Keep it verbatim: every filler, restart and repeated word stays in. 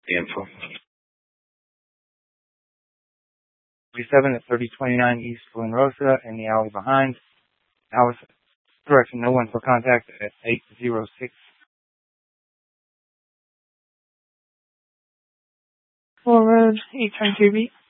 The info. forty-seven at thirty twenty-nine East Flynn Rosa in the alley behind. Alice, correction, no one for contact at eight oh six. Full Road, eight twenty-two B.